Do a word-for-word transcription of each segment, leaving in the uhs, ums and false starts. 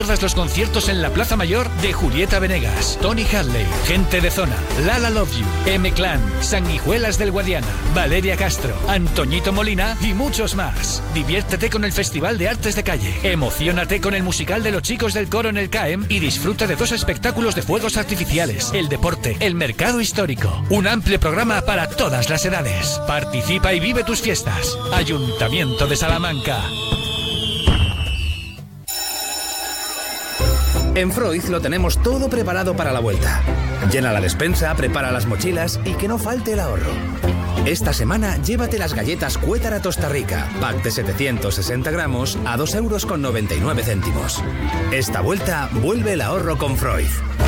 Los conciertos en la Plaza Mayor de Julieta Venegas, Tony Hadley, Gente de Zona, Lala Love You, M-Clan, Sanguijuelas del Guadiana, Valeria Castro, Antoñito Molina y muchos más. Diviértete con el Festival de Artes de Calle, emociónate con el musical de los chicos del coro en el C A E M y disfruta de dos espectáculos de fuegos artificiales, el deporte, el mercado histórico. Un amplio programa para todas las edades. Participa y vive tus fiestas. Ayuntamiento de Salamanca. En Freud lo tenemos todo preparado para la vuelta. Llena la despensa, prepara las mochilas y que no falte el ahorro. Esta semana llévate las galletas Cuétara Tosta Rica, pack de setecientos sesenta gramos a dos euros con noventa y nueve céntimos. Esta vuelta vuelve el ahorro con Freud.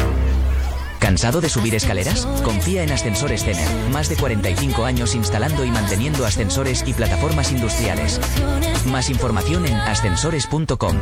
¿Cansado de subir escaleras? Confía en Ascensores Cener. Más de cuarenta y cinco años instalando y manteniendo ascensores y plataformas industriales. Más información en ascensores punto com.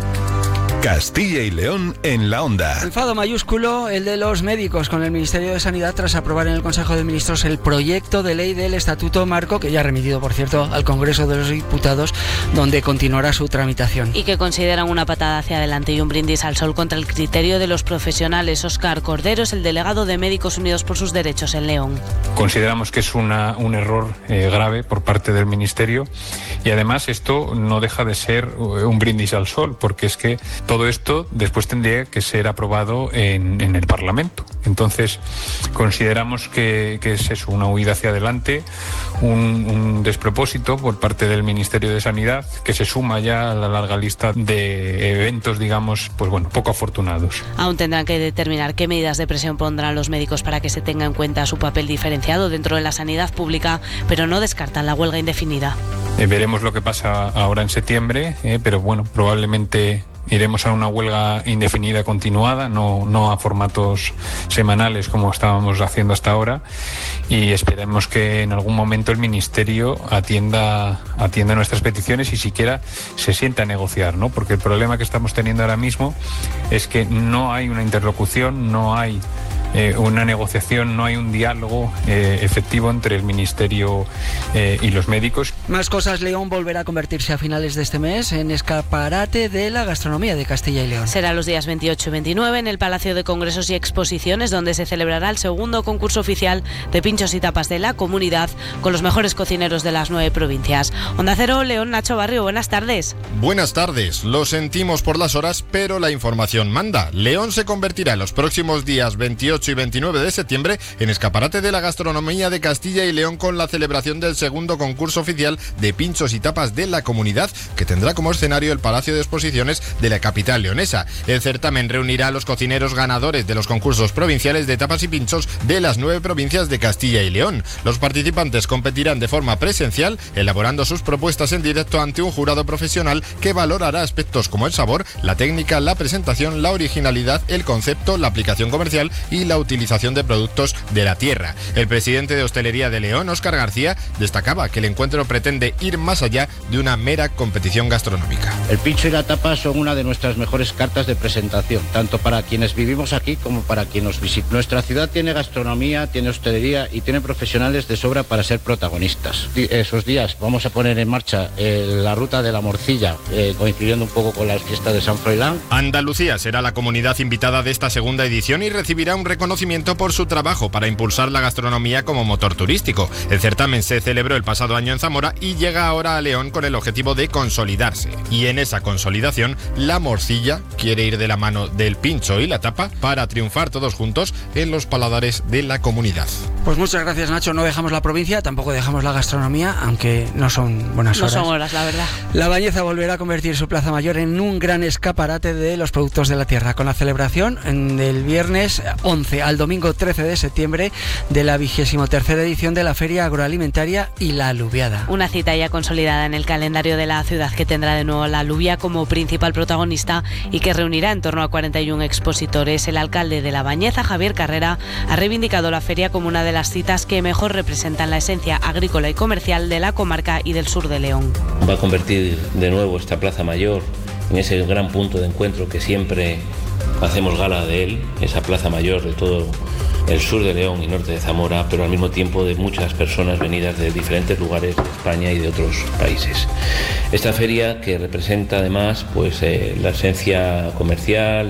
Castilla y León en la onda. Enfado mayúsculo el de los médicos con el Ministerio de Sanidad tras aprobar en el Consejo de Ministros el proyecto de ley del Estatuto Marco, que ya ha remitido, por cierto, al Congreso de los Diputados, donde continuará su tramitación. Y que consideran una patada hacia adelante y un brindis al sol contra el criterio de los profesionales. Óscar Cordero es el delegado de Médicos Unidos por sus Derechos en León. Consideramos que es una, un error eh, grave por parte del Ministerio y además esto no deja de ser un brindis al sol, porque es que todo esto después tendría que ser aprobado en, en el Parlamento. Entonces, consideramos que, que es eso, una huida hacia adelante, un, un despropósito por parte del Ministerio de Sanidad, que se suma ya a la larga lista de eventos, digamos, pues bueno, poco afortunados. Aún tendrán que determinar qué medidas de presión pondrán los médicos para que se tenga en cuenta su papel diferenciado dentro de la sanidad pública, pero no descartan la huelga indefinida. Eh, veremos lo que pasa ahora en septiembre, eh, pero bueno, probablemente iremos a una huelga indefinida continuada, no, no a formatos semanales como estábamos haciendo hasta ahora, y esperemos que en algún momento el Ministerio atienda, atienda nuestras peticiones y siquiera se sienta a negociar, ¿no? Porque el problema que estamos teniendo ahora mismo es que no hay una interlocución, no hay Eh, una negociación, no hay un diálogo eh, efectivo entre el Ministerio eh, y los médicos. Más cosas. León volverá a convertirse a finales de este mes en escaparate de la gastronomía de Castilla y León. Será los días veintiocho y veintinueve en el Palacio de Congresos y Exposiciones, donde se celebrará el segundo concurso oficial de pinchos y tapas de la comunidad con los mejores cocineros de las nueve provincias. Onda Cero, León, Nacho Barrio, buenas tardes. Buenas tardes. Lo sentimos por las horas, pero la información manda. León se convertirá en los próximos días veintiocho y veintinueve de septiembre en escaparate de la gastronomía de Castilla y León, con la celebración del segundo concurso oficial de pinchos y tapas de la comunidad, que tendrá como escenario el Palacio de Exposiciones de la capital leonesa. El certamen reunirá a los cocineros ganadores de los concursos provinciales de tapas y pinchos de las nueve provincias de Castilla y León. Los participantes competirán de forma presencial, elaborando sus propuestas en directo ante un jurado profesional que valorará aspectos como el sabor, la técnica, la presentación, la originalidad, el concepto, la aplicación comercial y la utilización de productos de la tierra. El presidente de Hostelería de León, Óscar García, destacaba que el encuentro pretende ir más allá de una mera competición gastronómica. El pincho y la tapa son una de nuestras mejores cartas de presentación, tanto para quienes vivimos aquí como para quien nos visita. Nuestra ciudad tiene gastronomía, tiene hostelería y tiene profesionales de sobra para ser protagonistas. Esos días vamos a poner en marcha eh, la ruta de la morcilla, eh, coincidiendo un poco con la fiesta de San Froilán. Andalucía será la comunidad invitada de esta segunda edición y recibirá un reconocimiento por su trabajo para impulsar la gastronomía como motor turístico. El certamen se celebró el pasado año en Zamora y llega ahora a León con el objetivo de consolidarse. Y en esa consolidación, la morcilla quiere ir de la mano del pincho y la tapa para triunfar todos juntos en los paladares de la comunidad. Pues muchas gracias, Nacho. No dejamos la provincia, tampoco dejamos la gastronomía, aunque no son buenas horas. No son horas, la verdad. La Bañeza volverá a convertir su Plaza Mayor en un gran escaparate de los productos de la tierra, con la celebración del viernes once al domingo trece de septiembre de la vigésimo tercera edición de la Feria Agroalimentaria y la Alubiada. Una cita ya consolidada en el calendario de la ciudad, que tendrá de nuevo la alubia como principal protagonista y que reunirá en torno a cuarenta y uno expositores. El alcalde de La Bañeza, Javier Carrera, ha reivindicado la feria como una de las citas que mejor representan la esencia agrícola y comercial de la comarca y del sur de León. Va a convertir de nuevo esta Plaza Mayor en ese gran punto de encuentro que siempre hacemos gala de él, esa Plaza Mayor de todo el sur de León y norte de Zamora, pero al mismo tiempo de muchas personas venidas de diferentes lugares de España y de otros países. Esta feria, que representa además pues eh, la esencia comercial